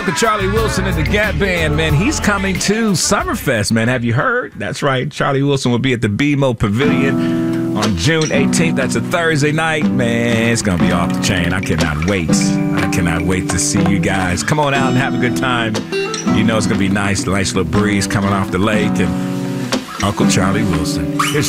Uncle Charlie Wilson and the Gap Band, man. He's coming to Summerfest, man. Have you heard? That's right. Charlie Wilson will be at the BMO Pavilion on June 18th. That's a Thursday night, man. It's going to be off the chain. I cannot wait. I cannot wait to see you guys. Come on out and have a good time. You know it's going to be nice little breeze coming off the lake. And Uncle Charlie Wilson. Here's